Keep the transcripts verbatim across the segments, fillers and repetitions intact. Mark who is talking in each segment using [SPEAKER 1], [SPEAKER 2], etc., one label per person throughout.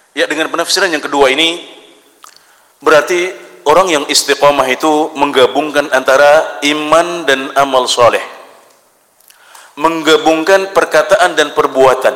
[SPEAKER 1] Ya, dengan penafsiran yang kedua ini berarti orang yang istiqomah itu menggabungkan antara iman dan amal soleh, menggabungkan perkataan dan perbuatan,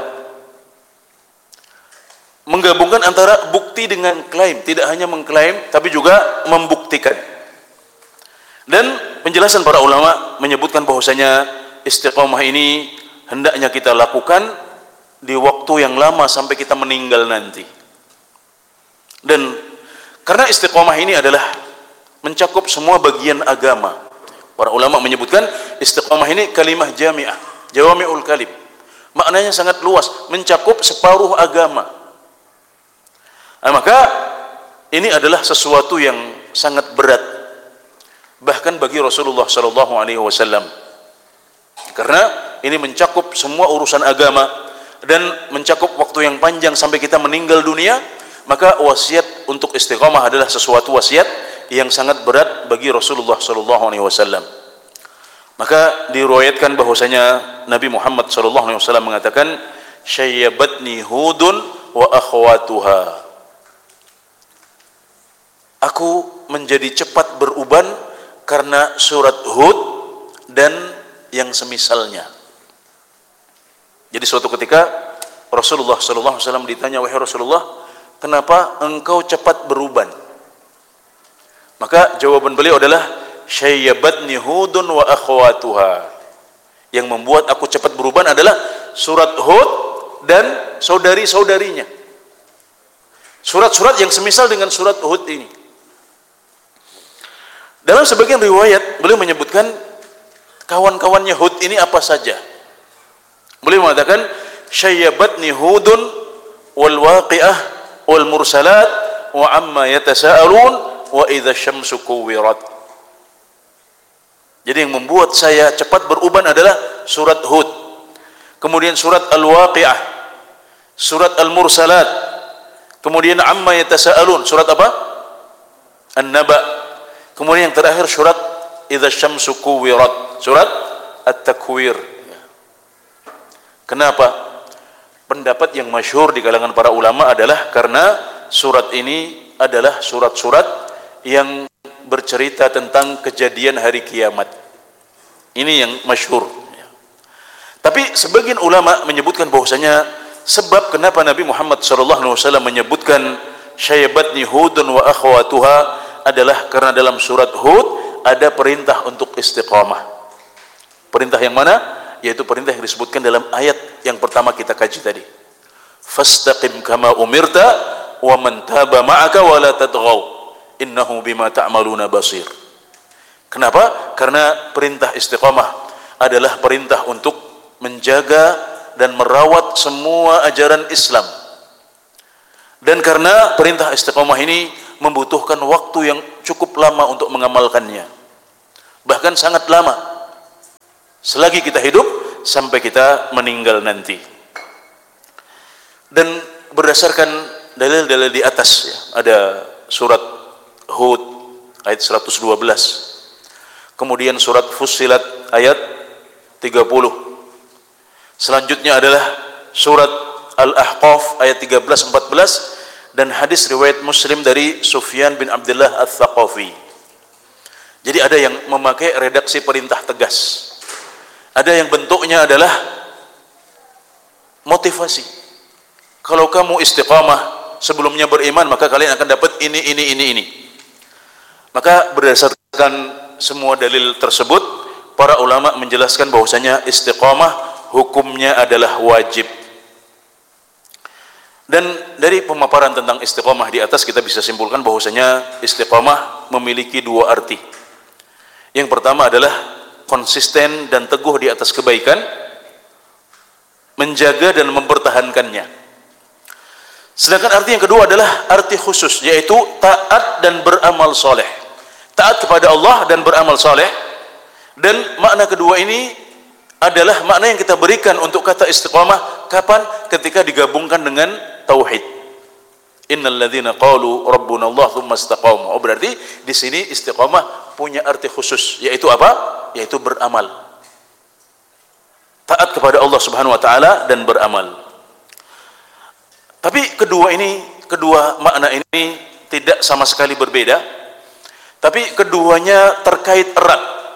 [SPEAKER 1] menggabungkan antara bukti dengan klaim, tidak hanya mengklaim tapi juga membuktikan. Dan penjelasan para ulama menyebutkan bahwasanya istiqomah ini hendaknya kita lakukan di waktu yang lama sampai kita meninggal nanti. Dan karena istiqomah ini adalah mencakup semua bagian agama, para ulama menyebutkan istiqomah ini kalimah jami'ah, jawami'ul kalim, maknanya sangat luas, mencakup separuh agama. Nah, maka ini adalah sesuatu yang sangat berat bahkan bagi Rasulullah sallallahu alaihi wasallam, karena ini mencakup semua urusan agama dan mencakup waktu yang panjang sampai kita meninggal dunia. Maka wasiat untuk istiqamah adalah sesuatu wasiat yang sangat berat bagi Rasulullah sallallahu alaihi wasallam. Maka diriwayatkan bahwasanya Nabi Muhammad sallallahu alaihi wasallam mengatakan, "Syayyabatni Hudun wa akhwatuha." Aku menjadi cepat beruban karena surat Hud dan yang semisalnya. Jadi suatu ketika Rasulullah sallallahu alaihi wasallam ditanya, "Wahai Rasulullah, kenapa engkau cepat beruban?" Maka jawaban beliau adalah, "Syayyabatni Hudun wa akhwatuha." Yang membuat aku cepat beruban adalah surat Hud dan saudari-saudarinya. Surat-surat yang semisal dengan surat Hud ini. Dalam sebagian riwayat beliau menyebutkan kawan-kawannya Hud ini apa saja. Beliau mengatakan, "Syayyabatni Hudun wal waqi'ah wal mursalat wa amma yatasaalun wa idza syamsu kuwirat." Jadi yang membuat saya cepat beruban adalah surat Hud, kemudian surat Al-Waqi'ah, surat Al-Mursalat, kemudian amma yatasaalun, surat apa? An-Naba. Kemudian yang terakhir surat idza syamsu kuwirat, surat At-Takwir. Kenapa? Pendapat yang masyhur di kalangan para ulama adalah karena surat ini adalah surat-surat yang bercerita tentang kejadian hari kiamat. Ini yang masyhur. Tapi sebagian ulama menyebutkan bahwasanya sebab kenapa Nabi Muhammad sallallahu alaihi wasallam menyebutkan syayyabatni Hudun wa akhwatuha adalah karena dalam surat Hud ada perintah untuk istiqamah. Perintah yang mana? Yaitu perintah yang disebutkan dalam ayat yang pertama kita kaji tadi. Fastaqim kama umirta wa man taba ma'aka wa la tadghaw innahu bima ta'maluna basir. Kenapa? Karena perintah istiqamah adalah perintah untuk menjaga dan merawat semua ajaran Islam. Dan karena perintah istiqamah ini membutuhkan waktu yang cukup lama untuk mengamalkannya, bahkan sangat lama, selagi kita hidup sampai kita meninggal nanti. Dan berdasarkan dalil-dalil di atas ya, ada surat Hud ayat seratus dua belas, kemudian surat Fussilat ayat tiga puluh, selanjutnya adalah surat Al-Ahqaf ayat tiga belas empat belas, dan hadis riwayat Muslim dari Sufyan bin Abdullah Ats-Tsaqafi. Jadi ada yang memakai redaksi perintah tegas, ada yang bentuknya adalah motivasi. Kalau kamu istiqamah sebelumnya beriman, maka kalian akan dapat ini, ini, ini, ini. Maka berdasarkan semua dalil tersebut, para ulama menjelaskan bahwasanya istiqamah hukumnya adalah wajib. Dan dari pemaparan tentang istiqamah di atas kita bisa simpulkan bahwasanya istiqamah memiliki dua arti. Yang pertama adalah konsisten dan teguh di atas kebaikan, menjaga dan mempertahankannya. Sedangkan arti yang kedua adalah arti khusus, yaitu taat dan beramal soleh. Taat kepada Allah dan beramal soleh. Dan makna kedua ini adalah makna yang kita berikan untuk kata istiqamah kapan? Ketika digabungkan dengan tauhid. Innal ladzina qalu rabbuna Allah tsumma istaqamu. Oh, berarti di sini istiqamah punya arti khusus, yaitu apa? Yaitu beramal. Taat kepada Allah Subhanahu wa taala dan beramal. Tapi kedua ini kedua makna ini tidak sama sekali berbeda, tapi keduanya terkait erat.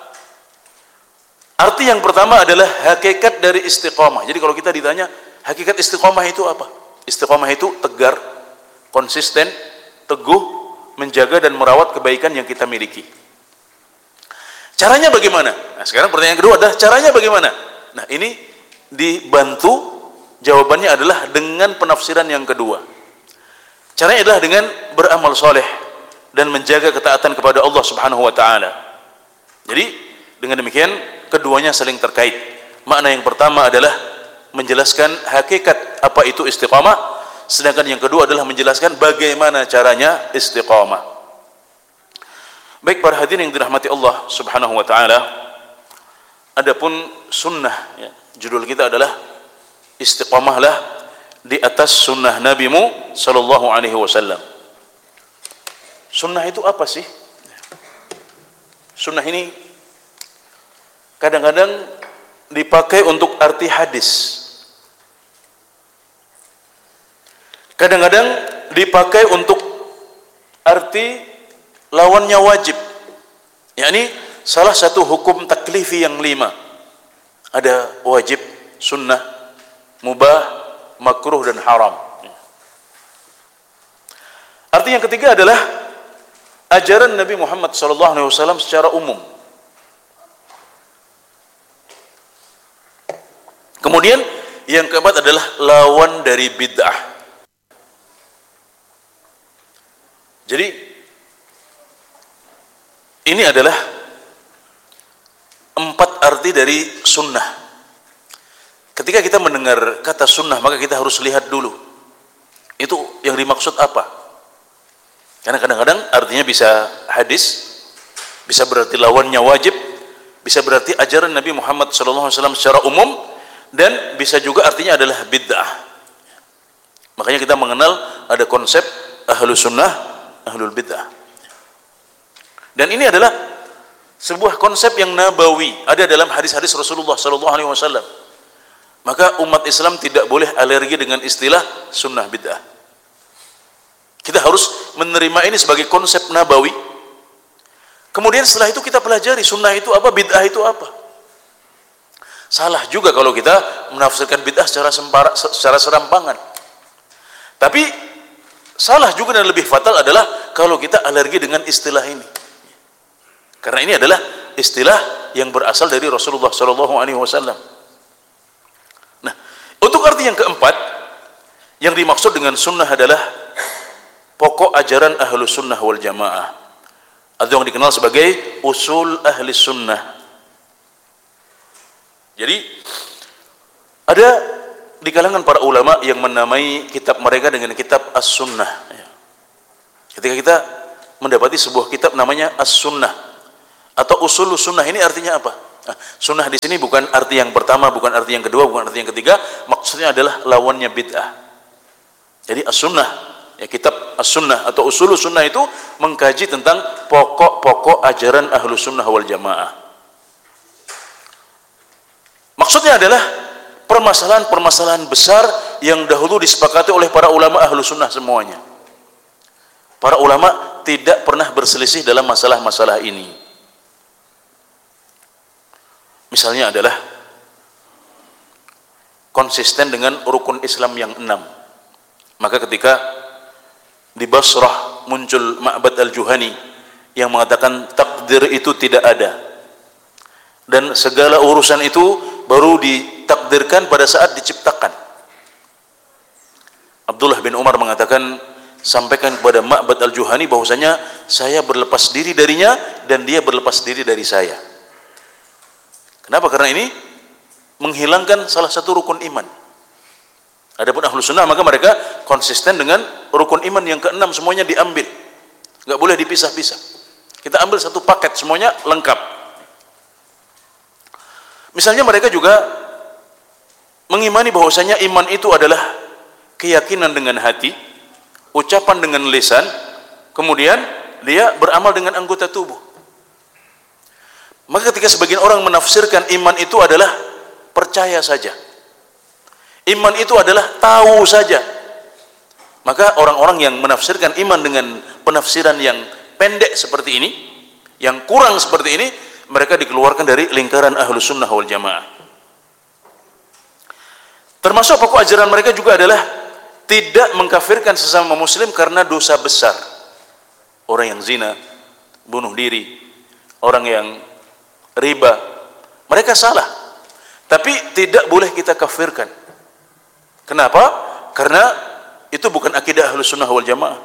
[SPEAKER 1] Arti yang pertama adalah hakikat dari istiqamah. Jadi kalau kita ditanya, hakikat istiqamah itu apa? Istiqamah itu tegar, konsisten, teguh, menjaga dan merawat kebaikan yang kita miliki. Caranya bagaimana? Nah, sekarang pertanyaan kedua adalah caranya bagaimana? Nah, ini dibantu jawabannya adalah dengan penafsiran yang kedua. Caranya adalah dengan beramal soleh dan menjaga ketaatan kepada Allah Subhanahu wa taala. Jadi, dengan demikian keduanya saling terkait. Makna yang pertama adalah menjelaskan hakikat apa itu istiqamah, sedangkan yang kedua adalah menjelaskan bagaimana caranya istiqamah. Baik para hadirin yang dirahmati Allah Subhanahu wa taala, adapun sunnah ya, judul kita adalah istiqamahlah di atas sunnah Nabi-Mu sallallahu alaihi wasallam. Sunnah itu apa sih? Sunnah ini kadang-kadang dipakai untuk arti hadis, kadang-kadang dipakai untuk arti lawannya wajib, yakni salah satu hukum taklifi yang lima. Ada wajib, sunnah, mubah, makruh dan haram. Arti yang ketiga adalah ajaran Nabi Muhammad sallallahu alaihi wasallam secara umum. Kemudian yang keempat adalah lawan dari bid'ah. Jadi ini adalah empat arti dari sunnah. Ketika kita mendengar kata sunnah, maka kita harus lihat dulu itu yang dimaksud apa. Karena kadang-kadang artinya bisa hadis, bisa berarti lawannya wajib, bisa berarti ajaran Nabi Muhammad sallallahu alaihi wasallam secara umum, dan bisa juga artinya adalah bid'ah. Makanya kita mengenal ada konsep ahlus sunnah, ahlul bid'ah. Dan ini adalah sebuah konsep yang nabawi, ada dalam hadis-hadis Rasulullah sallallahu alaihi wasallam. Maka umat Islam tidak boleh alergi dengan istilah sunnah bid'ah. Kita harus menerima ini sebagai konsep nabawi. Kemudian setelah itu kita pelajari sunnah itu apa, bid'ah itu apa. Salah juga kalau kita menafsirkan bid'ah secara sempara, secara serampangan. Tapi salah juga dan lebih fatal adalah kalau kita alergi dengan istilah ini. Karena ini adalah istilah yang berasal dari Rasulullah sallallahu alaihi wasallam. Nah, untuk arti yang keempat, yang dimaksud dengan sunnah adalah pokok ajaran ahlu sunnah wal jamaah, atau yang dikenal sebagai usul ahli sunnah. Jadi ada di kalangan para ulama yang menamai kitab mereka dengan kitab as-sunnah. Ketika kita mendapati sebuah kitab namanya as-sunnah atau usul sunnah, ini artinya apa? Nah, sunnah di sini bukan arti yang pertama, bukan arti yang kedua, bukan arti yang ketiga. Maksudnya adalah lawannya bid'ah. Jadi as-sunnah, ya, kitab as-sunnah atau usul sunnah itu mengkaji tentang pokok-pokok ajaran ahlu sunnah wal jamaah. Maksudnya adalah permasalahan-permasalahan besar yang dahulu disepakati oleh para ulama ahlu sunnah semuanya. Para ulama tidak pernah berselisih dalam masalah-masalah ini. Misalnya adalah konsisten dengan rukun Islam yang enam. Maka ketika di Basrah muncul Ma'bad al-Juhani yang mengatakan takdir itu tidak ada, dan segala urusan itu baru ditakdirkan pada saat diciptakan. Abdullah bin Umar mengatakan, sampaikan kepada Ma'bad al-Juhani bahwasanya saya berlepas diri darinya dan dia berlepas diri dari saya. Kenapa? Karena ini menghilangkan salah satu rukun iman. Adapun ahlu sunnah maka mereka konsisten dengan rukun iman yang keenam, semuanya diambil, nggak boleh dipisah-pisah. Kita ambil satu paket, semuanya lengkap. Misalnya mereka juga mengimani bahwasanya iman itu adalah keyakinan dengan hati, ucapan dengan lisan, kemudian dia beramal dengan anggota tubuh. Maka ketika sebagian orang menafsirkan iman itu adalah percaya saja, iman itu adalah tahu saja, Maka orang-orang yang menafsirkan iman dengan penafsiran yang pendek seperti ini, yang kurang seperti ini, mereka dikeluarkan dari lingkaran Ahlus Sunnah wal Jamaah. Termasuk pokok ajaran mereka juga adalah tidak mengkafirkan sesama muslim karena dosa besar. Orang yang zina, bunuh diri, orang yang riba, mereka salah, tapi tidak boleh kita kafirkan. Kenapa? Karena itu bukan akidah Ahlus Sunnah wal Jamaah.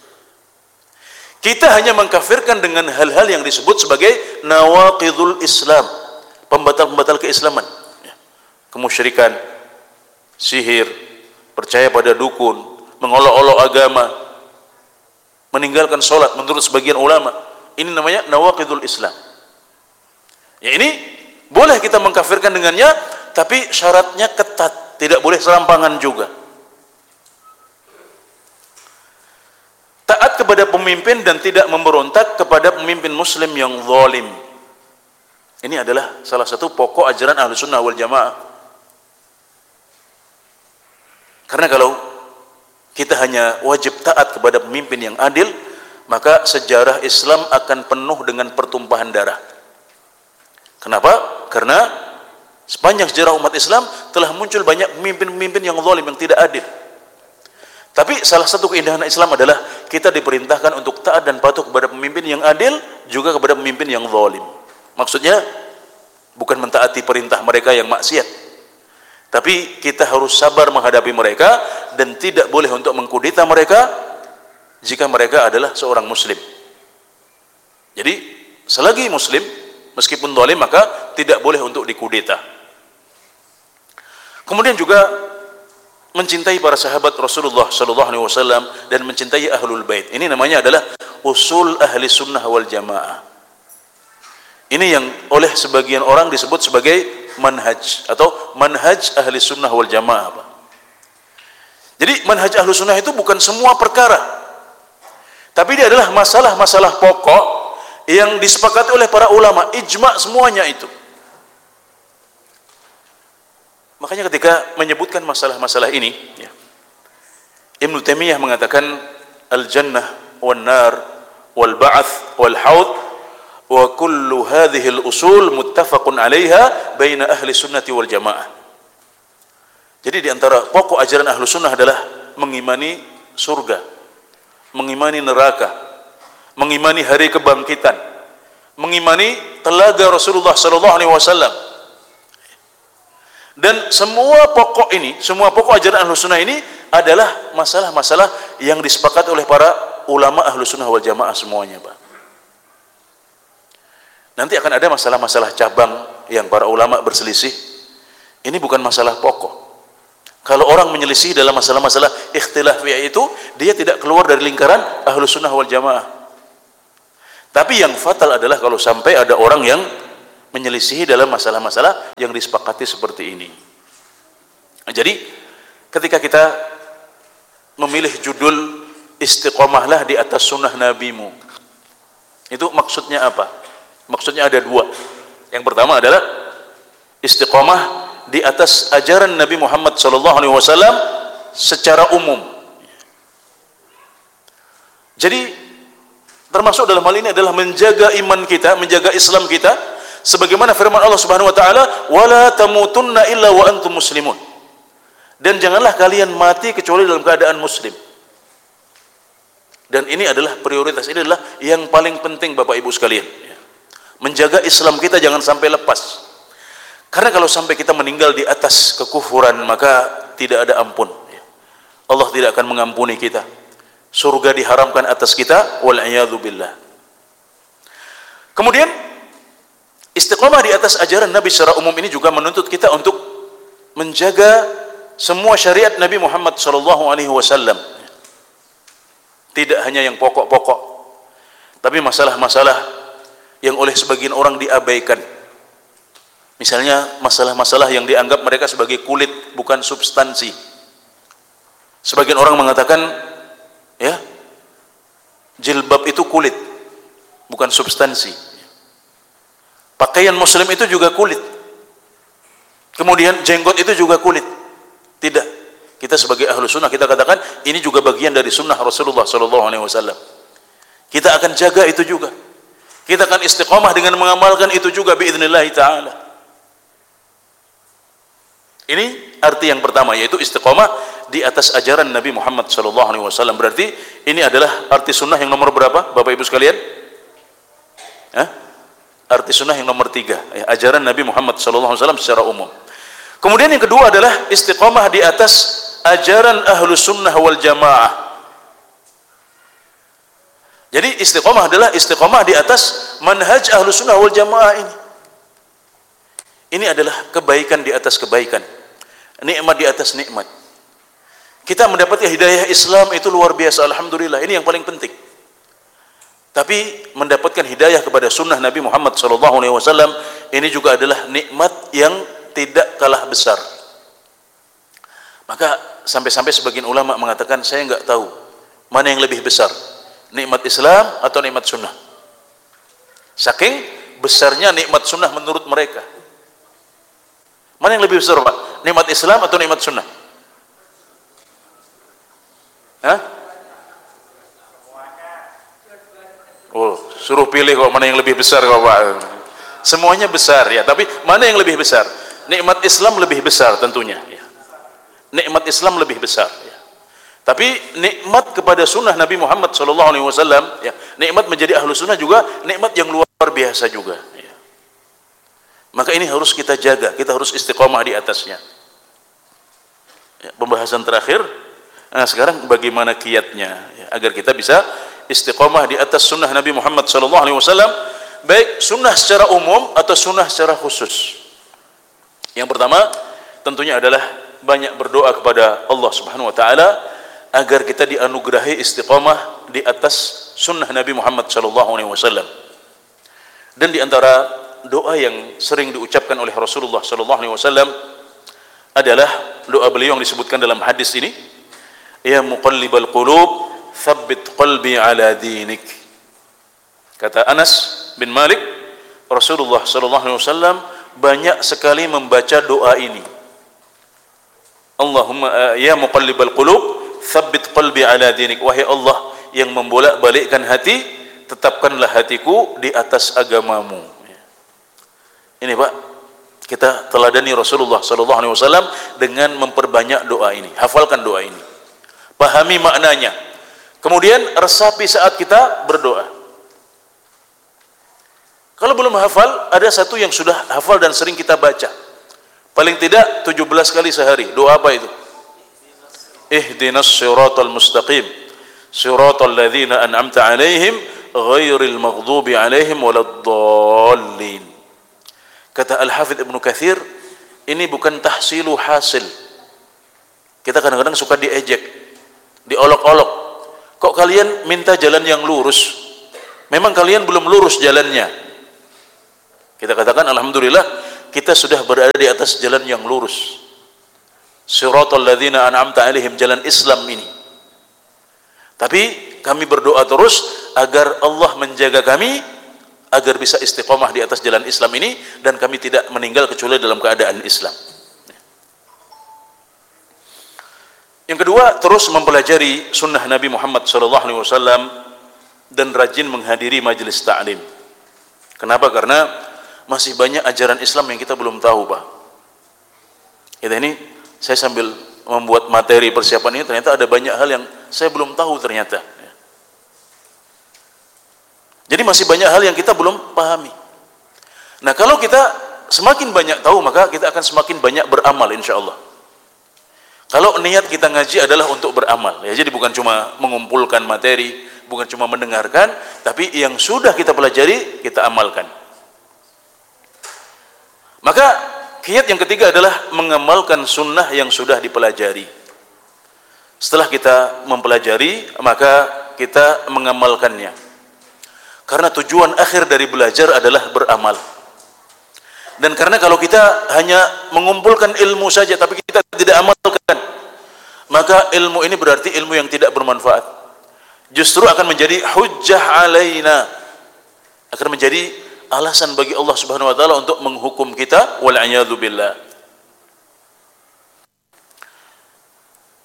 [SPEAKER 1] Kita hanya mengkafirkan dengan hal-hal yang disebut sebagai nawaqidul Islam, pembatal-pembatal keislaman, kemusyrikan, sihir, percaya pada dukun, mengolok-olok agama, meninggalkan sholat menurut sebagian ulama. Ini namanya nawaqidul Islam. Ya, ini boleh kita mengkafirkan dengannya, tapi syaratnya ketat, tidak boleh serampangan juga. Taat kepada pemimpin dan tidak memberontak kepada pemimpin muslim yang zalim. Ini adalah salah satu pokok ajaran Ahlus Sunnah wal Jamaah. Karena kalau kita hanya wajib taat kepada pemimpin yang adil, maka sejarah Islam akan penuh dengan pertumpahan darah. Kenapa? Karena sepanjang sejarah umat Islam telah muncul banyak pemimpin-pemimpin yang zalim, yang tidak adil. Tapi salah satu keindahan Islam adalah kita diperintahkan untuk taat dan patuh kepada pemimpin yang adil, juga kepada pemimpin yang zalim. Maksudnya bukan mentaati perintah mereka yang maksiat, tapi kita harus sabar menghadapi mereka dan tidak boleh untuk mengkudeta mereka jika mereka adalah seorang muslim. Jadi selagi muslim meskipun zalim maka tidak boleh untuk dikudeta. Kemudian juga mencintai para sahabat Rasulullah sallallahu alaihi wasallam dan mencintai ahlul bait. Ini namanya adalah usul ahli sunnah wal jamaah. Ini yang oleh sebagian orang disebut sebagai manhaj atau manhaj ahli sunnah wal jamaah. Jadi manhaj ahli sunnah itu bukan semua perkara, tapi dia adalah masalah-masalah pokok yang disepakati oleh para ulama, ijma semuanya itu. Makanya ketika menyebutkan masalah-masalah ini, ya, Ibnu Taimiyah mengatakan al-jannah wan-nar wal-ba'ats wal-haud wa kullu hadhihi al-usul muttafaqun 'alaiha baina ahli sunnati wal jamaah. Jadi di antara pokok ajaran ahlu sunnah adalah mengimani surga, mengimani neraka, mengimani hari kebangkitan, mengimani telaga Rasulullah sallallahu alaihi wasallam. Dan semua pokok ini, semua pokok ajaran ahlu sunnah ini adalah masalah-masalah yang disepakati oleh para ulama ahlu sunnah wal jamaah semuanya, Pak. Nanti akan ada masalah-masalah cabang yang para ulama berselisih. Ini bukan masalah pokok. Kalau orang menyelisih dalam masalah-masalah ikhtilaf itu, dia tidak keluar dari lingkaran ahlu sunnah wal jamaah. Tapi yang fatal adalah kalau sampai ada orang yang menyelisihi dalam masalah-masalah yang disepakati seperti ini. Jadi ketika kita memilih judul istiqomahlah di atas sunnah nabimu, itu maksudnya apa? Maksudnya ada dua. Yang pertama adalah istiqomah di atas ajaran Nabi Muhammad sallallahu alaihi wasallam secara umum. Jadi termasuk dalam hal ini adalah menjaga iman kita, menjaga Islam kita, sebagaimana firman Allah Subhanahu wa taala, "Wala tamutunna illa wa antum muslimun." Dan janganlah kalian mati kecuali dalam keadaan muslim. Dan ini adalah prioritas, ini adalah yang paling penting Bapak Ibu sekalian. Menjaga Islam kita jangan sampai lepas. Karena kalau sampai kita meninggal di atas kekufuran, maka tidak ada ampun. Allah tidak akan mengampuni kita. Surga diharamkan atas kita, wal a'yadzu billah. Kemudian istiqomah di atas ajaran Nabi secara umum ini juga menuntut kita untuk menjaga semua syariat Nabi Muhammad sallallahu alaihi wasallam. Tidak hanya yang pokok-pokok, tapi masalah-masalah yang oleh sebagian orang diabaikan. Misalnya masalah-masalah yang dianggap mereka sebagai kulit, bukan substansi. Sebagian orang mengatakan, ya, jilbab itu kulit, bukan substansi. Pakaian muslim itu juga kulit. Kemudian jenggot itu juga kulit. Tidak. Kita sebagai ahlu sunnah, kita katakan ini juga bagian dari sunnah Rasulullah sallallahu alaihi wasallam. Kita akan jaga itu juga. Kita akan istiqamah dengan mengamalkan itu juga biidznillah ta'ala. Ini arti yang pertama, yaitu istiqamah di atas ajaran Nabi Muhammad sallallahu alaihi wasallam. Berarti ini adalah arti sunnah yang nomor berapa, Bapak Ibu sekalian? Hah? Arti sunnah yang nomor tiga, ya, ajaran Nabi Muhammad sallallahu alaihi wasallam secara umum. Kemudian yang kedua adalah istiqamah di atas ajaran ahlu sunnah wal jamaah. Jadi istiqamah adalah istiqamah di atas manhaj ahlu sunnah wal jamaah ini. Ini adalah kebaikan di atas kebaikan, nikmat di atas nikmat. Kita mendapatkan hidayah Islam itu luar biasa, alhamdulillah. Ini yang paling penting. Tapi mendapatkan hidayah kepada sunnah Nabi Muhammad sallallahu alaihi wasallam ini juga adalah nikmat yang tidak kalah besar. Maka sampai-sampai sebagian ulama mengatakan, saya enggak tahu mana yang lebih besar, nikmat Islam atau nikmat sunnah. Saking besarnya nikmat sunnah menurut mereka. Mana yang lebih besar, Pak? Nikmat Islam atau nikmat sunnah? Hah? Oh, suruh pilih kok mana yang lebih besar kok, Pak. Semuanya besar ya, tapi mana yang lebih besar? Nikmat Islam lebih besar tentunya ya. Nikmat Islam lebih besar ya. Tapi nikmat kepada sunnah Nabi Muhammad sallallahu alaihi wasallam ya, nikmat menjadi ahlu sunnah juga nikmat yang luar biasa juga ya. Maka ini harus kita jaga, kita harus istiqomah di atasnya ya. Pembahasan terakhir, nah sekarang bagaimana kiatnya ya, agar kita bisa istiqomah di atas sunnah Nabi Muhammad sallallahu alaihi wasallam, baik sunnah secara umum atau sunnah secara khusus. Yang pertama tentunya adalah banyak berdoa kepada Allah Subhanahu wa taala agar kita dianugerahi istiqamah di atas sunnah Nabi Muhammad sallallahu alaihi wasallam. Dan di antara doa yang sering diucapkan oleh Rasulullah sallallahu alaihi wasallam adalah doa beliau yang disebutkan dalam hadis ini, ya muqallibal qulub tsabbit qalbi ala dinik. Kata Anas bin Malik, Rasulullah sallallahu alaihi wasallam banyak sekali membaca doa ini. Allahumma ya muqallibal qulub tsabbit qalbi ala dinik. Wahai Allah yang membolak-balikkan hati, tetapkanlah hatiku di atas agamamu. Ini Pak, kita teladani Rasulullah sallallahu alaihi wasallam dengan memperbanyak doa ini. Hafalkan doa ini, pahami maknanya, kemudian resapi saat kita berdoa. Kalau belum hafal, ada satu yang sudah hafal dan sering kita baca, paling tidak tujuh belas kali sehari. Doa apa itu? Ihdinas siratal mustaqim siratal ladzina an'amta alaihim ghairil maghdubi alaihim waladdallin. Kata Al-Hafidz Ibnu Katsir, ini bukan tahsilu hasil. Kita kadang-kadang suka diejek, diolok-olok. Kok kalian minta jalan yang lurus? Memang kalian belum lurus jalannya. Kita katakan alhamdulillah kita sudah berada di atas jalan yang lurus. Siratal ladzina an'amta alaihim, jalan Islam ini. Tapi kami berdoa terus agar Allah menjaga kami agar bisa istiqomah di atas jalan Islam ini dan kami tidak meninggal kecuali dalam keadaan Islam. Yang kedua, terus mempelajari sunnah Nabi Muhammad sallallahu alaihi wasallam dan rajin menghadiri majelis ta'lim. Kenapa? Karena masih banyak ajaran Islam yang kita belum tahu, Pak. Kita ini, saya sambil membuat materi persiapan ini, ternyata ada banyak hal yang saya belum tahu ternyata. Jadi masih banyak hal yang kita belum pahami. Nah, kalau kita semakin banyak tahu, maka kita akan semakin banyak beramal insya Allah. Kalau niat kita ngaji adalah untuk beramal, ya, jadi bukan cuma mengumpulkan materi, bukan cuma mendengarkan, tapi yang sudah kita pelajari kita amalkan. Maka kiat yang ketiga adalah mengamalkan sunnah yang sudah dipelajari. Setelah kita mempelajari, maka kita mengamalkannya. Karena tujuan akhir dari belajar adalah beramal. Dan karena kalau kita hanya mengumpulkan ilmu saja tapi kita tidak amalkan, maka ilmu ini berarti ilmu yang tidak bermanfaat. Justru akan menjadi hujjah alaina, akan menjadi alasan bagi Allah Subhanahu wa taala untuk menghukum kita, wal a'yadzu billah.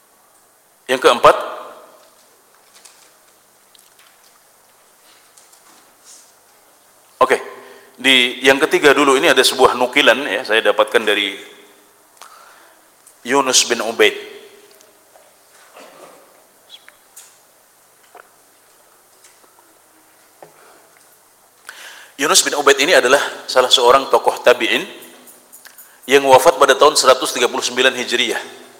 [SPEAKER 1] Yang keempat, oke, okay. Di yang ketiga dulu ini ada sebuah nukilan ya, saya dapatkan dari Yunus bin Ubaid. Yunus bin Ubaid ini adalah salah seorang tokoh tabi'in yang wafat pada tahun seratus tiga puluh sembilan Hijriah.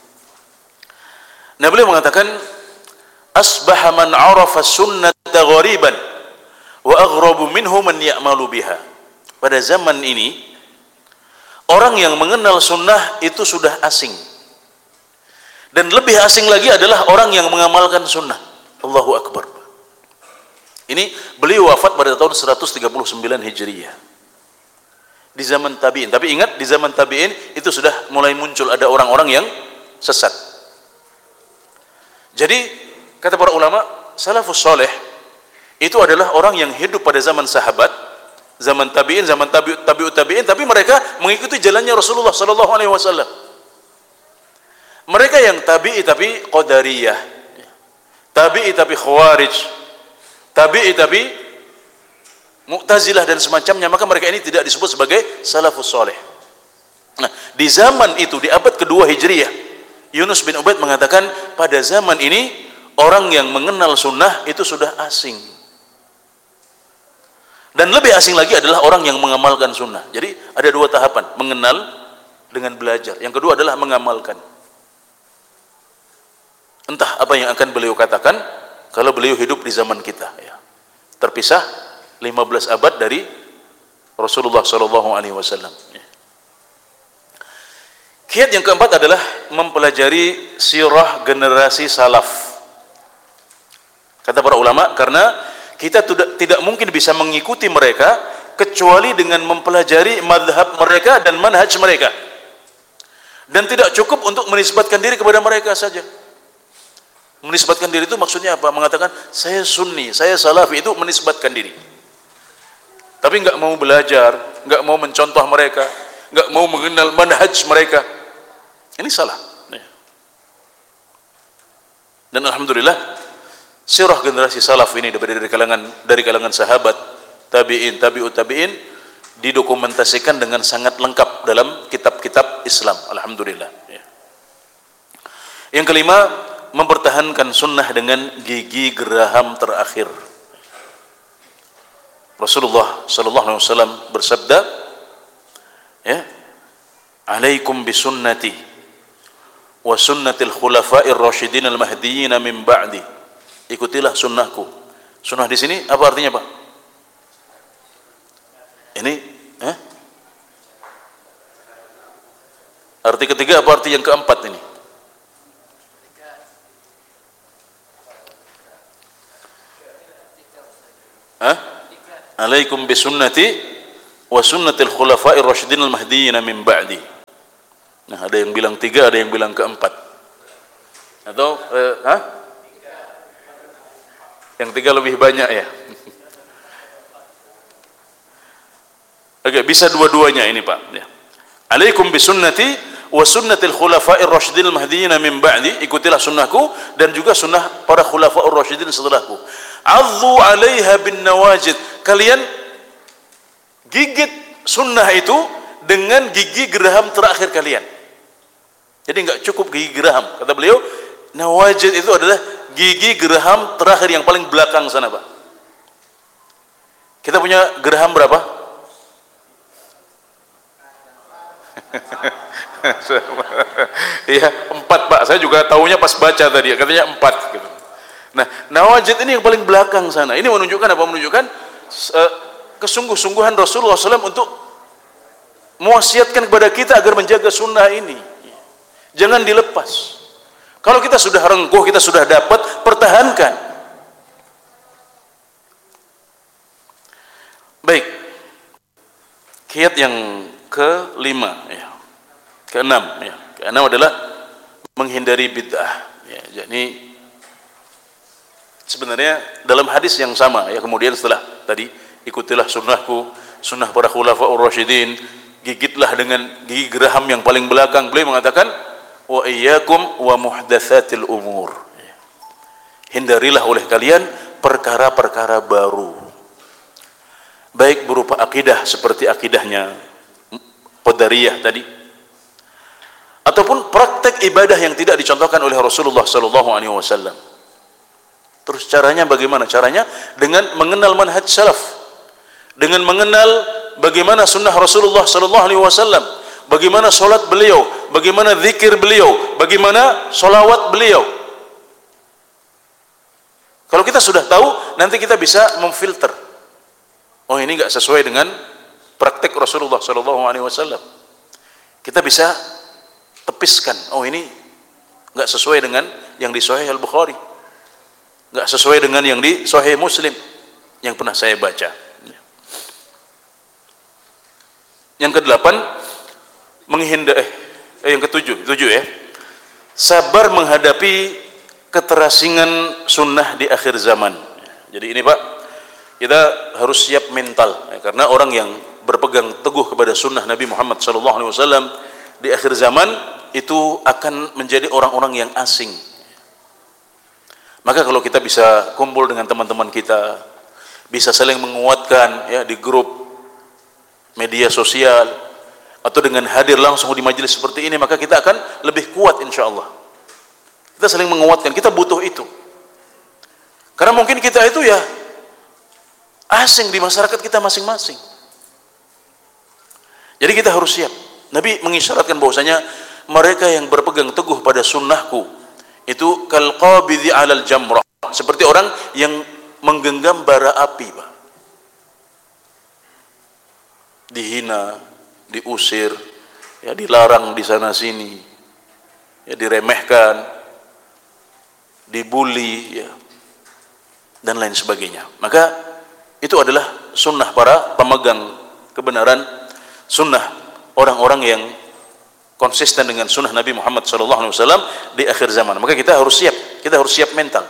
[SPEAKER 1] Nah, beliau mengatakan, asbaha man 'arafa sunnata ghariban wa aghrabu minhu man ya'malu biha. Pada zaman ini, orang yang mengenal sunnah itu sudah asing. Dan lebih asing lagi adalah orang yang mengamalkan sunnah. Allahu Akbar. Ini beliau wafat pada tahun seratus tiga puluh sembilan Hijriah. Di zaman tabi'in. Tapi ingat, di zaman tabi'in itu sudah mulai muncul ada orang-orang yang sesat. Jadi, kata para ulama, salafus soleh itu adalah orang yang hidup pada zaman sahabat, zaman tabi'in, zaman tabi'ut tabi'ut tabi'in, tapi mereka mengikuti jalannya Rasulullah sallallahu alaihi wasallam. Mereka yang tabi'i tapi qadariyah, tabi'i tapi khawarij, tabi'i tapi mu'tazilah dan semacamnya, maka mereka ini tidak disebut sebagai salafus soleh. Nah, di zaman itu, di abad kedua Hijriah, Yunus bin Ubaid mengatakan, pada zaman ini orang yang mengenal sunnah itu sudah asing. Dan lebih asing lagi adalah orang yang mengamalkan sunnah. Jadi ada dua tahapan, mengenal dengan belajar. Yang kedua adalah mengamalkan. Entah apa yang akan beliau katakan kalau beliau hidup di zaman kita, ya. Terpisah lima belas abad dari Rasulullah sallallahu alaihi wasallam. Kiat yang keempat adalah mempelajari sirah generasi salaf. Kata para ulama, karena kita tidak, tidak mungkin bisa mengikuti mereka kecuali dengan mempelajari madhab mereka dan manhaj mereka. Dan tidak cukup untuk menisbatkan diri kepada mereka saja. Menisbatkan diri itu maksudnya apa? Mengatakan saya sunni, saya salafi, itu menisbatkan diri. Tapi nggak mau belajar, nggak mau mencontoh mereka, nggak mau mengenal manhaj mereka. Ini salah. Dan alhamdulillah, sirah generasi salaf ini dari kalangan dari kalangan sahabat, tabi'in, tabi'ut tabi'in didokumentasikan dengan sangat lengkap dalam kitab-kitab Islam. Alhamdulillah. Yang kelima, mempertahankan sunnah dengan gigi geraham terakhir. Rasulullah sallallahu alaihi wasallam bersabda, ya, "Alaikum bisunnati wa sunnatil khulafa'ir rasyidin al-mahdiyyin min ba'di." Ikutilah sunnahku. Sunnah di sini apa artinya, Pak? Ini, eh? Arti ketiga apa arti yang keempat ini? Hah? Alaikum bisunnati wa sunnatil khulafa'ir rasyidin al-mahdiyyin min ba'di. Nah, ada yang bilang tiga, ada yang bilang keempat. Atau eh, hah? Yang tiga lebih banyak ya. Oke, bisa dua-duanya ini, Pak. Ya. Alaikum bisunnati wa sunnatil khulafa'ir rasyidin al-mahdiyyin min ba'di. Ikutilah sunnahku dan juga sunnah para khulafa'ur rasyidin setelahku. Adzu 'alaiha bin nawajid. Kalian gigit sunnah itu dengan gigi geraham terakhir kalian. Jadi enggak cukup gigi geraham. Kata beliau, nawajid itu adalah gigi geraham terakhir yang paling belakang sana, Pak. Kita punya geraham berapa? Iya, empat, Pak. Saya juga tahunya pas baca tadi, katanya empat gitu. Nah, nawajid ini yang paling belakang sana. Ini menunjukkan apa? Menunjukkan uh, kesungguh-sungguhan Rasulullah shallallahu alaihi wasallam untuk mewasiatkan kepada kita agar menjaga sunnah ini. Jangan dilepas. Kalau kita sudah rengkuh, kita sudah dapat, pertahankan. Baik. Kiat yang kelima, ya. Keenam, ya. Keenam adalah menghindari bid'ah. Ya, jadi sebenarnya dalam hadis yang sama, ya, kemudian setelah tadi ikutilah sunnahku, sunnah para khulafa'ur rasyidin, gigitlah dengan gigi geraham yang paling belakang. Beliau mengatakan, wa iyyakum wa muhdatsatil umur. hindarilah oleh kalian perkara-perkara baru, baik berupa akidah seperti akidahnya Qadariyah tadi, ataupun praktek ibadah yang tidak dicontohkan oleh Rasulullah sallallahu alaihi wasallam. Terus caranya bagaimana? Caranya dengan mengenal manhaj salaf, dengan mengenal bagaimana sunnah Rasulullah sallallahu alaihi wasallam, bagaimana solat beliau, bagaimana zikir beliau, bagaimana solawat beliau. Kalau kita sudah tahu, nanti kita bisa memfilter. Oh, ini enggak sesuai dengan praktek Rasulullah sallallahu alaihi wasallam. Kita bisa tepiskan. Oh, ini enggak sesuai dengan yang di Sahih Al-Bukhari, enggak sesuai dengan yang di Sahih Muslim yang pernah saya baca. Yang kedelapan, menghindari eh, yang ketujuh, tujuh ya. Sabar menghadapi keterasingan sunnah di akhir zaman. Jadi ini Pak, kita harus siap mental ya, karena orang yang berpegang teguh kepada sunnah Nabi Muhammad sallallahu alaihi wasallam di akhir zaman itu akan menjadi orang-orang yang asing. Maka kalau kita bisa kumpul dengan teman-teman kita, bisa saling menguatkan ya di grup media sosial atau dengan hadir langsung di majelis seperti ini, maka kita akan lebih kuat insyaallah. Kita saling menguatkan, kita butuh itu. Karena mungkin kita itu ya asing di masyarakat kita masing-masing. Jadi kita harus siap. Nabi mengisyaratkan bahwasanya mereka yang berpegang teguh pada sunnahku itu kal qabidhi 'alal jamrah, seperti orang yang menggenggam bara api, Pak. Dihina, diusir, ya dilarang di sana sini, ya diremehkan, dibully ya, dan lain sebagainya. Maka itu adalah sunnah para pemegang kebenaran, sunnah orang-orang yang konsisten dengan sunnah Nabi Muhammad sallallahu alaihi wasallam di akhir zaman. Maka kita harus siap, kita harus siap mental.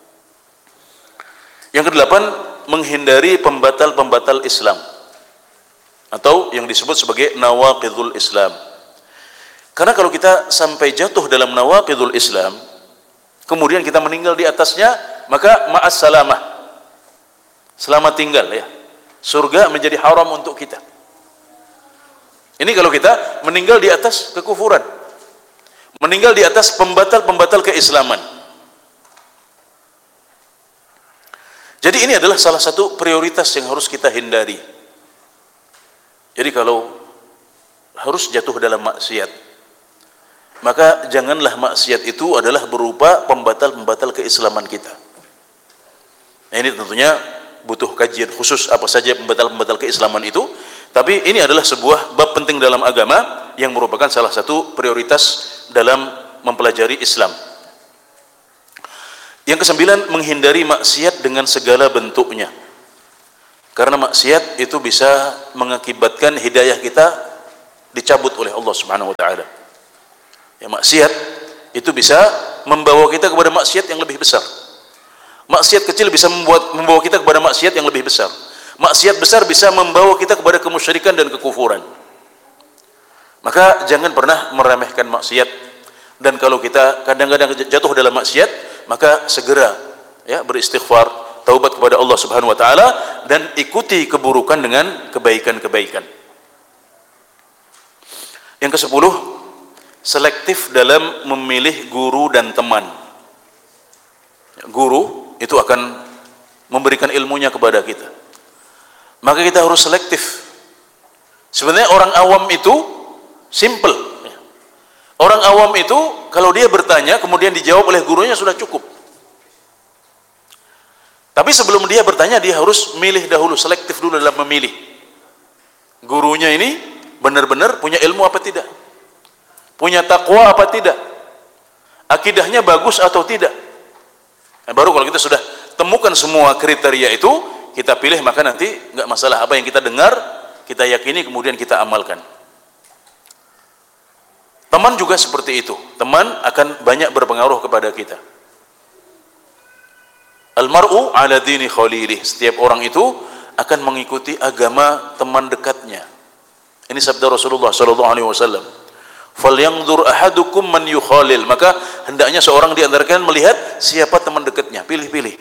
[SPEAKER 1] Yang kedelapan, menghindari pembatal-pembatal Islam atau yang disebut sebagai nawaqidul Islam. Karena kalau kita sampai jatuh dalam nawaqidul Islam, kemudian kita meninggal di atasnya, maka ma'as salamah, selamat tinggal ya, surga menjadi haram untuk kita. Ini kalau kita meninggal di atas kekufuran, meninggal di atas pembatal-pembatal keislaman. Jadi ini adalah salah satu prioritas yang harus kita hindari. Jadi kalau harus jatuh dalam maksiat, maka janganlah maksiat itu adalah berupa pembatal-pembatal keislaman kita. Nah, ini tentunya butuh kajian khusus apa saja pembatal-pembatal keislaman itu, tapi ini adalah sebuah bab penting dalam agama yang merupakan salah satu prioritas dalam mempelajari Islam. Yang kesembilan, menghindari maksiat dengan segala bentuknya. Karena maksiat itu bisa mengakibatkan hidayah kita dicabut oleh Allah Subhanahu wa taala. Ya, maksiat itu bisa membawa kita kepada maksiat yang lebih besar. Maksiat kecil bisa membuat membawa kita kepada maksiat yang lebih besar. Maksiat besar bisa membawa kita kepada kemusyrikan dan kekufuran. Maka jangan pernah meremehkan maksiat. Dan kalau kita kadang-kadang jatuh dalam maksiat, maka segera ya beristighfar, taubat kepada Allah Subhanahu wa taala, dan ikuti keburukan dengan kebaikan-kebaikan. Yang kesepuluh, selektif dalam memilih guru dan teman. Guru itu akan memberikan ilmunya kepada kita, maka kita harus selektif. Sebenarnya orang awam itu simple. Orang awam itu kalau dia bertanya kemudian dijawab oleh gurunya sudah cukup. Tapi sebelum dia bertanya, dia harus milih dahulu, selektif dulu dalam memilih. Gurunya ini benar-benar punya ilmu apa tidak? Punya takwa apa tidak? Akidahnya bagus atau tidak? Nah, baru kalau kita sudah temukan semua kriteria itu, kita pilih, maka nanti nggak masalah apa yang kita dengar, kita yakini, kemudian kita amalkan. Teman juga seperti itu. Teman akan banyak berpengaruh kepada kita. Almar'u ala dini khalilih. Setiap orang itu akan mengikuti agama teman dekatnya. Ini sabda Rasulullah sallallahu alaihi wasallam. Falyanzur ahadukum man yukhalil. Maka hendaknya seorang di antara kalian melihat siapa teman dekatnya, pilih-pilih.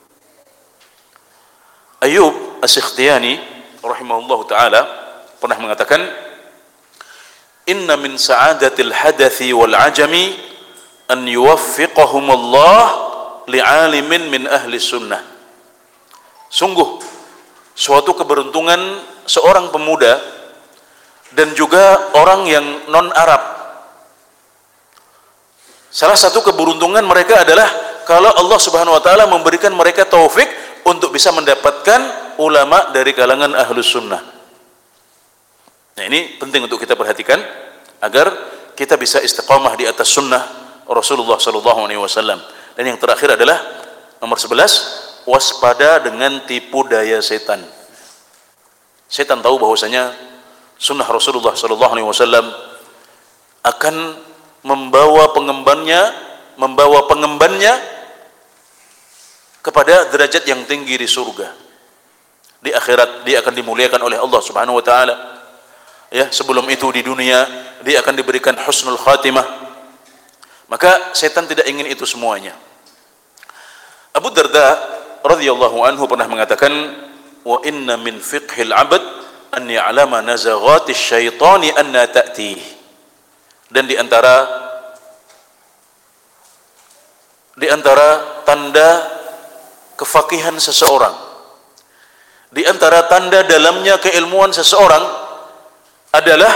[SPEAKER 1] Ayub As-Sikhtiyani rahimahullahu taala pernah mengatakan, inna min sa'adatil hadathi wal ajami an yuwaffiqahumullah li'alimin min ahli sunnah. Sungguh suatu keberuntungan seorang pemuda dan juga orang yang non Arab, salah satu keberuntungan mereka adalah kalau Allah Subhanahu wa taala memberikan mereka taufik untuk bisa mendapatkan ulama dari kalangan ahlus sunnah. Nah, ini penting untuk kita perhatikan agar kita bisa istiqamah di atas sunnah Rasulullah sallallahu alaihi wasallam. Dan yang terakhir adalah nomor sebelas, waspada dengan tipu daya setan. Setan tahu bahwasanya sunnah Rasulullah sallallahu alaihi wasallam akan membawa pengembannya, membawa pengembannya kepada derajat yang tinggi di surga. Di akhirat dia akan dimuliakan oleh Allah Subhanahu wa taala. Ya, sebelum itu di dunia dia akan diberikan husnul khatimah. Maka setan tidak ingin itu semuanya. Abu Darda radhiyallahu anhu pernah mengatakan, wa inna min fiqhil 'abd an ya'lama nazaghati syaitani anna ta'ti. Dan di antara di antara tanda kefakihan seseorang, di antara tanda dalamnya keilmuan seseorang adalah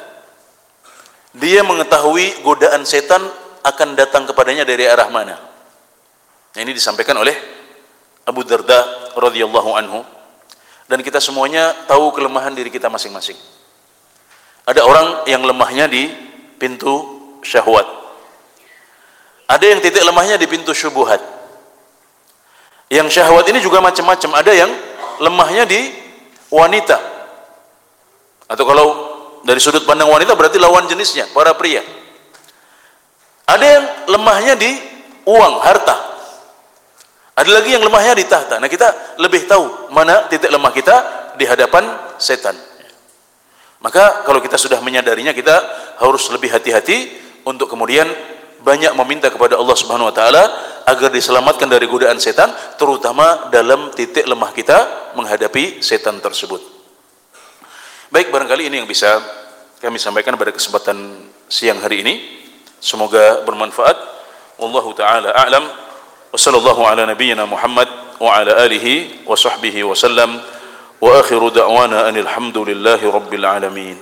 [SPEAKER 1] dia mengetahui godaan setan akan datang kepadanya dari arah mana. Nah, ini disampaikan oleh Abu Darda radhiyallahu anhu. Dan kita semuanya tahu kelemahan diri kita masing-masing. Ada orang yang lemahnya di pintu syahwat, ada yang titik lemahnya di pintu syubhat. Yang syahwat ini juga macam-macam. Ada yang lemahnya di wanita, atau kalau dari sudut pandang wanita berarti lawan jenisnya, para pria. Ada yang lemahnya di uang, harta. Ada lagi yang lemahnya di tahta. Nah, kita lebih tahu mana titik lemah kita di hadapan setan. Maka kalau kita sudah menyadarinya, kita harus lebih hati-hati untuk kemudian banyak meminta kepada Allah Subhanahu wa taala agar diselamatkan dari godaan setan, terutama dalam titik lemah kita menghadapi setan tersebut. Baik, barangkali ini yang bisa kami sampaikan pada kesempatan siang hari ini. Semoga bermanfaat. Wallahu taala a'lam. Wa sallallahu ala nabiyyina Muhammad wa ala alihi wa sahbihi wa sallam. Wa akhiru da'wana anil hamdulillahi rabbil alamin.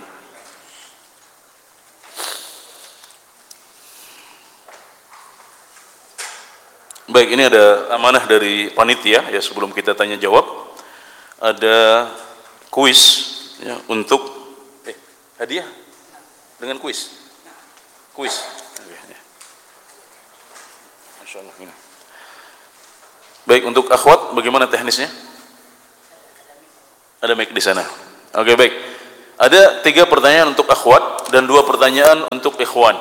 [SPEAKER 1] Baik, ini ada amanah dari panitia ya, sebelum kita tanya jawab ada kuis ya, untuk eh, hadiah dengan kuis kuis Masya Allah. Ini. Baik, untuk akhwat bagaimana teknisnya? Ada mic di sana. Oke, baik, ada tiga pertanyaan untuk akhwat dan dua pertanyaan untuk ikhwan.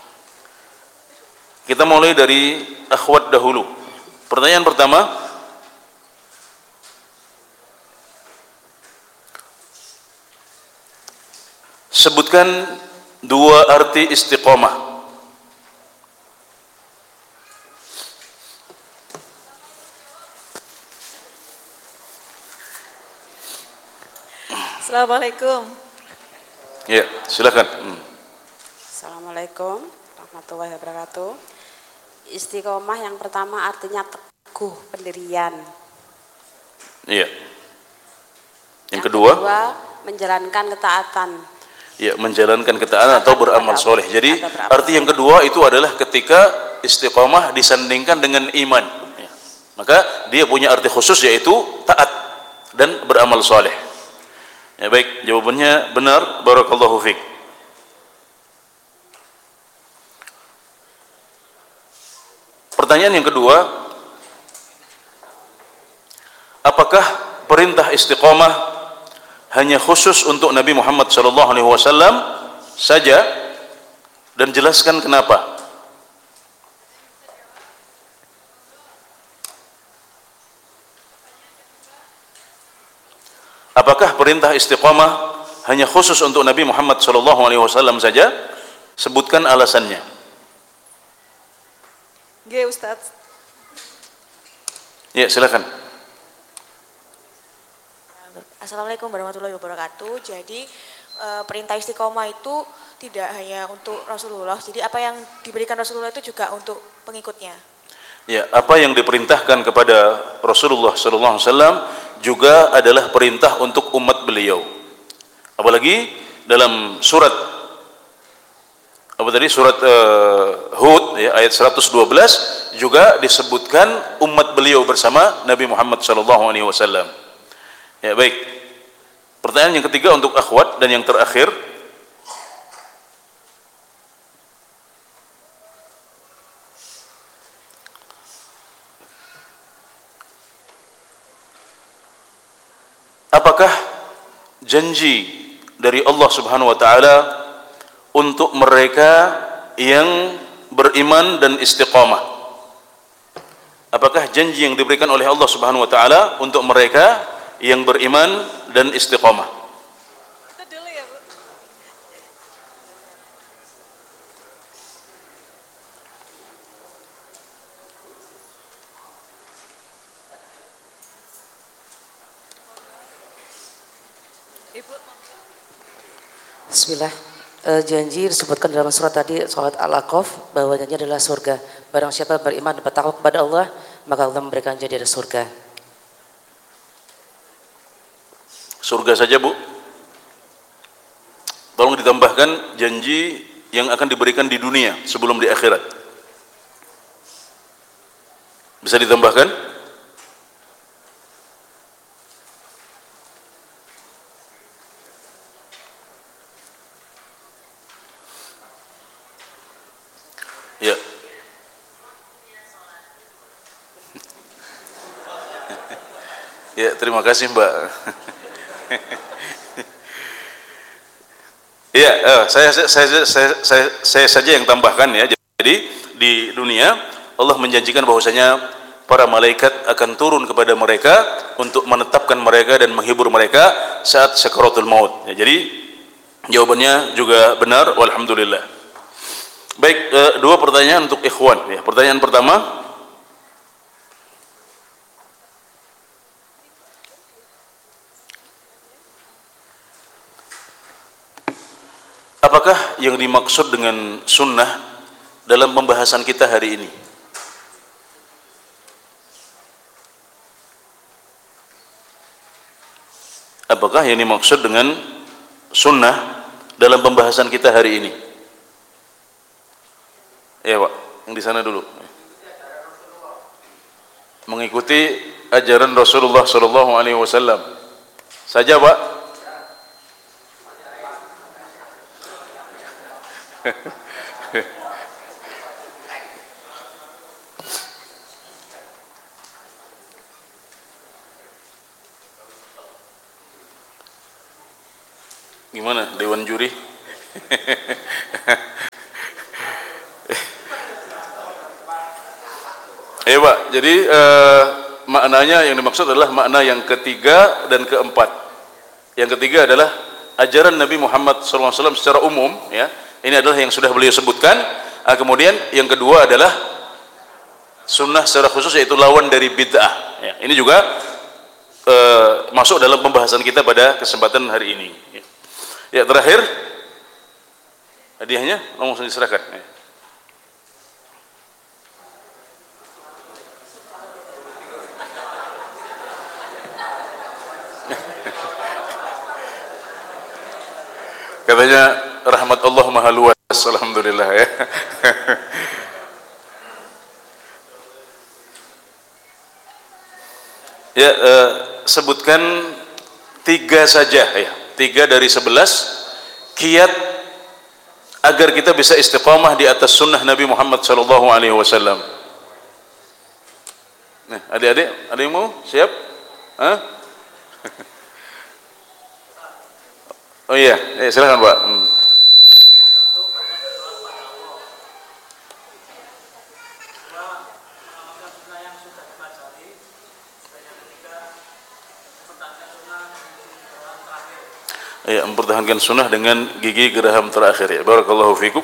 [SPEAKER 1] Kita mulai dari akhwat dahulu. Pertanyaan pertama, sebutkan dua arti istiqomah.
[SPEAKER 2] Assalamualaikum.
[SPEAKER 1] Ya, silakan. Hmm.
[SPEAKER 2] Assalamualaikum warahmatullahi wabarakatuh. Istiqomah yang pertama artinya teguh pendirian.
[SPEAKER 1] Iya. Yang,
[SPEAKER 2] yang
[SPEAKER 1] kedua,
[SPEAKER 2] kedua menjalankan ketaatan.
[SPEAKER 1] Ya, menjalankan ketaatan atau beramal soleh. Jadi arti yang kedua itu adalah ketika istiqomah disandingkan dengan iman. Ya. Maka dia punya arti khusus yaitu taat dan beramal soleh. Ya, baik, jawabannya benar. Barakallahu fiik. Pertanyaan yang kedua, apakah perintah istiqomah hanya khusus untuk Nabi Muhammad sallallahu alaihi wasallam saja, dan jelaskan kenapa? Apakah perintah istiqamah hanya khusus untuk Nabi Muhammad sallallahu alaihi wasallam saja? Sebutkan alasannya.
[SPEAKER 2] Nggih, Ustaz.
[SPEAKER 1] Ya, silakan.
[SPEAKER 3] Assalamualaikum warahmatullahi wabarakatuh. Jadi e, perintah istiqomah itu tidak hanya untuk Rasulullah. Jadi apa yang diberikan Rasulullah itu juga untuk pengikutnya.
[SPEAKER 1] Ya, apa yang diperintahkan kepada Rasulullah sallallahu alaihi wasallam juga adalah perintah untuk umat beliau. Apalagi dalam surat apa tadi surat uh, Hud ya, ayat seratus dua belas juga disebutkan umat beliau bersama Nabi Muhammad sallallahu alaihi wasallam. Ya, baik. Pertanyaan yang ketiga untuk akhwat dan yang terakhir. Apakah janji dari Allah Subhanahu wa taala untuk mereka yang beriman dan istiqamah? Apakah janji yang diberikan oleh Allah Subhanahu wa taala untuk mereka yang beriman dan istiqamah?
[SPEAKER 3] Itu dulu ya, Bu. Ibu.
[SPEAKER 4] Bismillah. E, janji disebutkan dalam surat tadi surat Al-Aqaf bahwa janji adalah surga. Barang siapa beriman dan bertakwa kepada Allah, maka Allah memberikan janji dari surga.
[SPEAKER 1] Surga saja, Bu. Tolong ditambahkan janji yang akan diberikan di dunia sebelum di akhirat. Bisa ditambahkan? Ya. Ya, terima kasih, Mbak. Iya, eh, saya, saya, saya, saya, saya, saya saja yang tambahkan ya. Jadi di dunia Allah menjanjikan bahwasanya para malaikat akan turun kepada mereka untuk menetapkan mereka dan menghibur mereka saat sakaratul maut. Ya, jadi jawabannya juga benar, walhamdulillah. Baik, eh, dua pertanyaan untuk ikhwan. Ya, pertanyaan pertama. Apakah yang dimaksud dengan sunnah dalam pembahasan kita hari ini? Apakah yang dimaksud dengan sunnah dalam pembahasan kita hari ini? Ya, Pak, yang di sana dulu. Mengikuti ajaran Rasulullah sallallahu alaihi wasallam. Saja, Pak. Gimana dewan juri? Eh, Pak, jadi eh, maknanya yang dimaksud adalah makna yang ketiga dan keempat. Yang ketiga adalah ajaran Nabi Muhammad shallallahu alaihi wasallam secara umum, ya. Ini adalah yang sudah beliau sebutkan. Ah, kemudian yang kedua adalah sunnah secara khusus, yaitu lawan dari bid'ah. Ya, ini juga eh, masuk dalam pembahasan kita pada kesempatan hari ini. Ya, ya terakhir hadiahnya langsung diserahkan. Ya. Katanya rahmat Allah maha luas, alhamdulillah ya. Ya, eh, sebutkan tiga saja ya, tiga dari sebelas kiat agar kita bisa istiqamah di atas sunnah Nabi Muhammad sallallahu alaihi wasallam. Nah, adik-adik, ada yang mau? Siap? Hah? Oh iya, eh, silakan Pak. Hmm. Ya, mempertahankan sunnah dengan gigi geraham terakhir ya. Barakallahu fikum.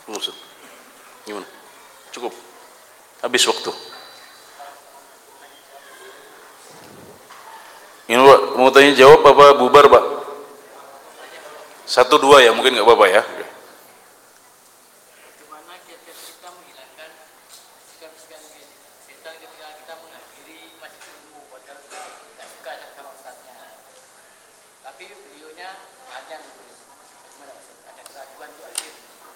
[SPEAKER 1] Ustaz. Gimana? Cukup. Habis waktu. Ini Pak, mau tanya jawab apa bubar Pak? Satu dua ya, mungkin nggak apa-apa ya.
[SPEAKER 5] Bagaimana kita menghilangkan sikap-sikap setan ketika kita menghadiri majlis ilmu, padahal tidak suka sama ustaznya. Tapi beliaunya panjang, bagaimana Ustaz? Ada keraguan untuk hadir.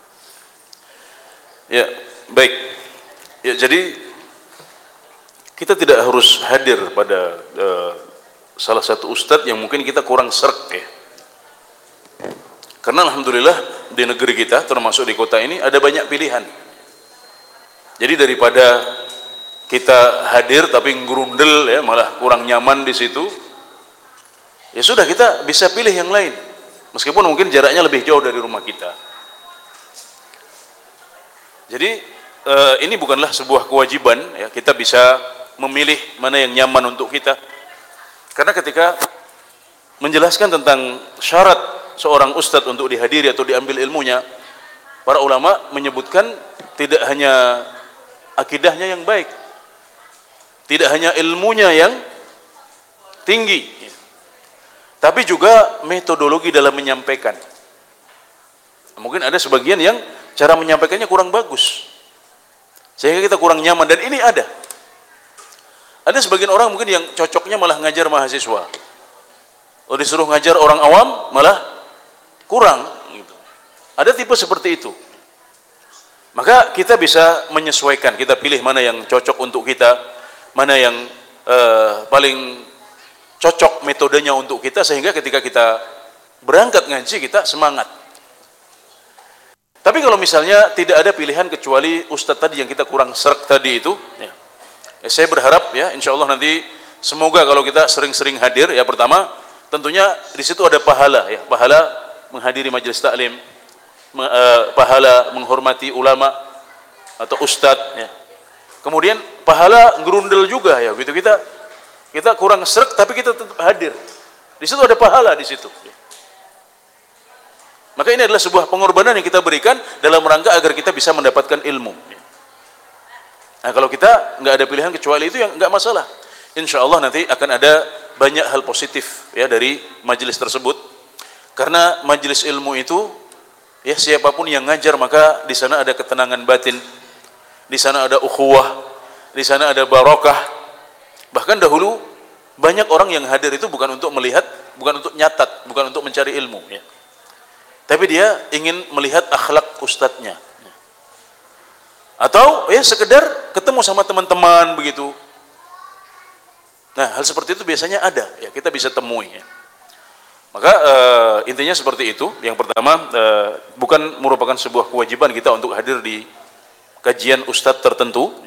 [SPEAKER 1] Ya, baik. Ya, jadi kita tidak harus hadir pada uh, salah satu ustadz yang mungkin kita kurang serk ya. Karena alhamdulillah di negeri kita, termasuk di kota ini, ada banyak pilihan. Jadi daripada kita hadir tapi ngerundel ya, malah kurang nyaman di situ, ya sudah, kita bisa pilih yang lain. Meskipun mungkin jaraknya lebih jauh dari rumah kita. Jadi eh, ini bukanlah sebuah kewajiban ya, kita bisa memilih mana yang nyaman untuk kita. Karena ketika menjelaskan tentang syarat seorang ustadz untuk dihadiri atau diambil ilmunya, para ulama menyebutkan tidak hanya akidahnya yang baik, tidak hanya ilmunya yang tinggi, tapi juga metodologi dalam menyampaikan. Mungkin ada sebagian yang cara menyampaikannya kurang bagus, sehingga kita kurang nyaman, dan ini ada. Ada sebagian orang mungkin yang cocoknya malah ngajar mahasiswa. Kalau disuruh ngajar orang awam malah kurang gitu. Ada tipe seperti itu. Maka kita bisa menyesuaikan, kita pilih mana yang cocok untuk kita, mana yang uh, paling cocok metodenya untuk kita, sehingga ketika kita berangkat ngaji kita semangat. Tapi kalau misalnya tidak ada pilihan kecuali ustadz tadi yang kita kurang serk tadi itu, ya, ya saya berharap ya insya Allah nanti semoga kalau kita sering-sering hadir, ya pertama tentunya di situ ada pahala ya, pahala menghadiri majelis taklim, pahala menghormati ulama atau ustadz ya. Kemudian pahala ngerundel juga ya, gitu kita kita kurang serk tapi kita tetap hadir. Di situ ada pahala di situ. Maka ini adalah sebuah pengorbanan yang kita berikan dalam rangka agar kita bisa mendapatkan ilmu. Nah, kalau kita nggak ada pilihan kecuali itu, yang nggak masalah. Insya Allah nanti akan ada banyak hal positif ya dari majelis tersebut. Karena majelis ilmu itu, ya siapapun yang ngajar maka di sana ada ketenangan batin, di sana ada ukhuwah, di sana ada barokah. Bahkan dahulu banyak orang yang hadir itu bukan untuk melihat, bukan untuk nyatat, bukan untuk mencari ilmu, ya. Tapi dia ingin melihat akhlak ustadznya, atau ya sekedar ketemu sama teman-teman begitu. Nah, hal seperti itu biasanya ada, ya kita bisa temui. Ya. Maka uh, intinya seperti itu. Yang pertama, uh, bukan merupakan sebuah kewajiban kita untuk hadir di kajian ustadz tertentu.